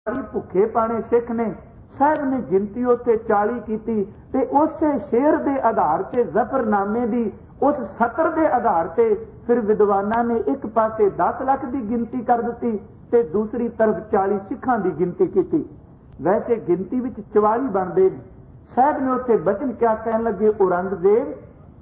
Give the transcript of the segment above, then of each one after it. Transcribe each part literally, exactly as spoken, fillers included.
भुखे पाने सिख ने साहब ने गिनती उत्ते चाली की ते उसे शेर के आधार से जफरनामे की उस सतर के आधार से फिर विद्वाना ने एक पासे दस लाख की गिनती कर दी ते दूसरी तरफ चाली सिखा की गिनती की। वैसे गिनती विच चवाली बनते साहब ने उत्थे बचन क्या कहन लगे, औरंगजेब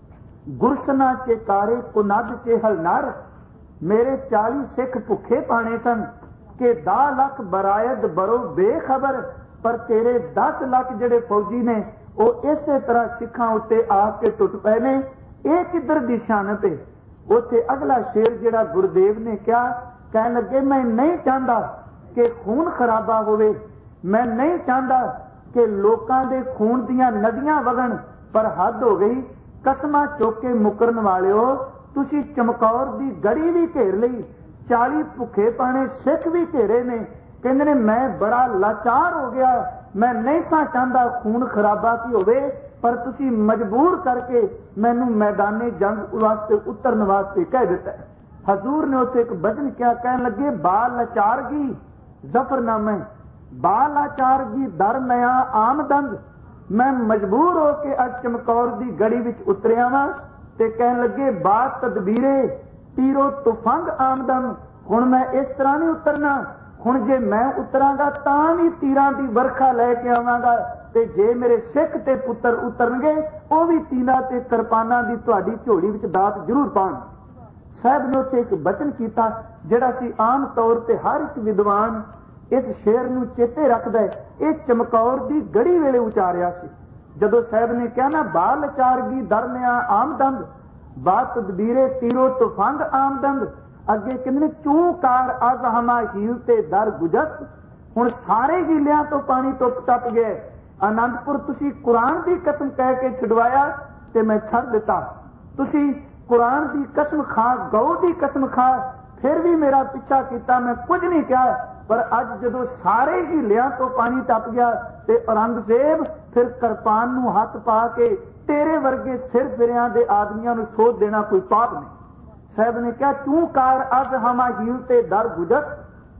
गुरसना चेकारे कुनद चे हलनर, मेरे चाली सिख भुखे पाने सन कि दा लख बरायद बरो बेखबर, पर तेरे दस लाख जेडे फौजी ने वो इस तरह सिखा उत्ते आके टुट पे ने। ये किधर दी शानत है। उत्थे अगला शेर जेड़ा गुरुदेव ने क्या कहन लगे, मैं नहीं चाहता कि खून खराबा होवे, मैं नहीं चाहता कि लोकां दे खून दियां नदियां वगण, पर हद हो गई। कसमां चुक के मुकरन वालिओ, तुसी चमकौर दी गड़ी भी घेर लई, चाली भुखे पाने सिख भी घेरे ने। कहंदे ने मैं बड़ा लाचार हो गया, मैं नहीं सा चाहता खून खराबा की होवे, पर तुसी मजबूर करके मैनू मैदाने जंग वास्ते उतरन वास्ते कह दिता है। हजूर ने उसे एक बचन क्या कहन लगे, बाल लाचारगी जफरनामे, बाल लाचारगी दर नया आमदंग, मैं मजबूर हो के अज चमकौर दी गड़ी विच उतरिया वा ते कहन लगे बात तदबीरे तीरो तुफंग आमदन, हुण मैं इस तरह नहीं उतरना, हुण जे मैं उतरांगा तां भी तीरां दी वर्खा लैके आवांगा, ते जे मेरे सिख ते पुत्र उतरनगे वो भी तीना ते किरपाना दी तुहाडी झोली विच दात जरूर पाण। साहब ने उत्थे एक बचन कीता जिहड़ा सी आम तौर ते हर एक विद्वान इस शेर नूं चेते रखदा है। ये चमकौर दी गड़ी वेले उचारिया सी जदों साहब ने कहा ना, बाल चारगी दरनिया आमदंद, बात तदबीरे तीरो तुफंग आमदंद, अगे कहंदे चू कार अज हमा हील ते दर गुजत, हुण सारे हीलियां तो पानी टुप टप गए। आनंदपुर तुसी कुरान की कसम कह के छुड़वाया ते मैं छड़ दिता, तुसी कुरान की कसम खा, गौ की कसम खा, फिर भी मेरा पिछा किया, मैं कुछ नहीं कहा। पर अज जदों सारे हीलियां तो पानी टप गया ते औरंगजेब फिर किरपान नूं हथ पा के तेरे वर्गे सिर फिरियां दे आदमियां नूं सोध देना कोई पाप नहीं। साहब ने कहा चू कार अज हमा हील ते दर गुजत,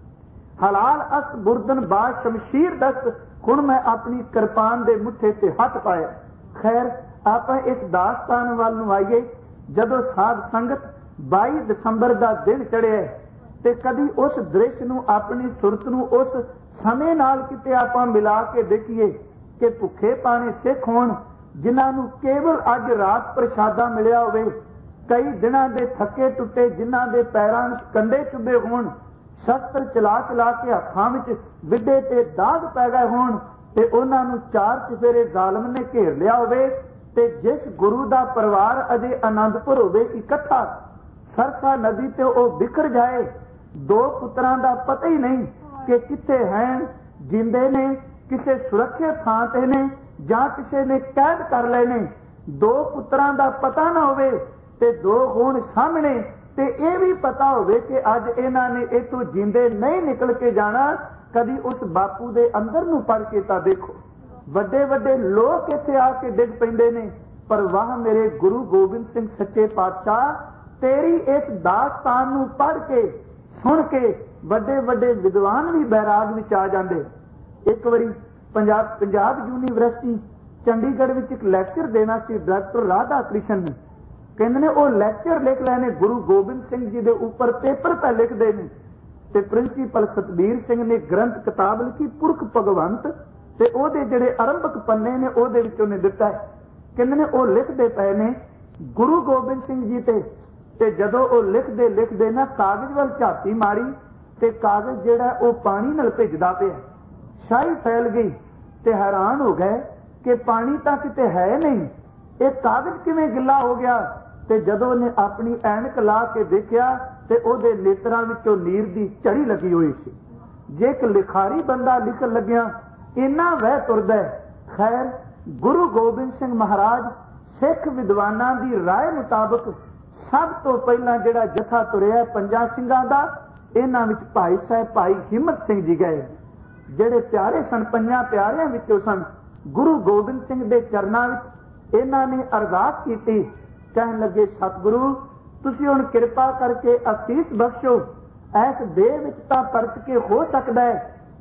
हलाल अस बुरदन बाज शमशीर दस्त, हुण मैं अपनी किरपान दे मुठे ते हथ पाया। खैर आप इस दास्तान वाल नूं आईए। जदों साध संगत बाईस दिसंबर का दिन चढ़िया ते कदी उस दृश्य नूं अपनी सुरत नूं उस समय नाल किते आपां मिला के देखिए कि भुखे पाने सिख होण जिन्हां नूं केवल अज रात प्रशादा मिलिया होवे, कई दिनां दे थके टुटे जिन्हां दे पैरां विच कंडे चुभे होण, शस्त्र चला चला के हत्थां विच विड्डे ते दाग पै गए होण, ते उन्हां नूं चार चफेरे जालम ने घेर लिया होवे, ते जिस गुरु दा परिवार अजे आनंदपुर होवे इकट्ठा, सरसा नदी ते ओ बिखर जाए, दो पुत्रां दा पता ही नहीं कि किथे हैं, जिंदे ने किसे सुरक्षित थां ते ने जां किसे ने कैद कर लए ने, दो पुत्रां दा पता ना होवे ते दो होण सामने, ते ये भी पता होवे कि अज इन्हां ने इथों जिंदे नहीं निकल के जाना। कदी उस बापू दे अंदर नूं पढ़ के तां देखो, वड्डे वड्डे लोग इत्थे आके डिग पैंदे ने, पर वाह मेरे गुरु गोबिंद सिंह सच्चे पातशाह, तेरी इस दास्तान नूं पढ़ के सुन के वड्डे वड्डे विद्वान भी बैराग विच आ जांदे। एक बारी पंजाब पंजाब यूनीवर्सिटी चंडीगढ़ विच एक लैक्चर देना सी डॉक्टर राधा कृष्ण ने, कहंदे ने वो लैक्चर लिख लैने गुरु गोबिंद सिंह जी दे उपर पेपर पे लिखदे ने, ते प्रिंसीपल सतबीर सिंह ने ग्रंथ किताब लिखी पुरख भगवंत, ते ओहदे जिहड़े आरंभक पन्ने ने ओहदे विच उहने दिता है। कहंदे ने वो लिखदे पए ने गुरु गोबिंद सिंह जी ते ते जदों वो लिखदे लिखदे ना कागज वाल झाती मारी ते कागज जिहड़ा वो पानी नाल भिजदा पिया, शाही फैल गई ते हैरान हो गए कि पानी तां किते है नहीं, ये कागज किवें गिला हो गया। ते जदों ने अपनी ऐनक ला के देखिया ते ओहदे नेत्रां विचों नीर दी झड़ी लगी हुई सी। जे एक लिखारी बंदा लिखण लग्या इन्ना वह तुरदा है। खैर गुरु गोबिंद सिंह महाराज सिख विद्वानां दी राय मुताबक सब तो पहला जिहड़ा जथा तुरिया पंजां सिंघां दा, इन्हां विच भाई साहब भाई हिम्मत सिंह जी गए, जिहड़े प्यारे सन पंजां प्यारिਆਂ विचों सन। गुरु गोबिंद सिंह दे चरनां विच इन्हां ने अरदास कीती, कहण लगे सतगुरु तुसीं हुण किरपा करके असीस बख्शो, इस देह विच तां परच के हो सकदा है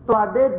ਤੁਹਾਡੇ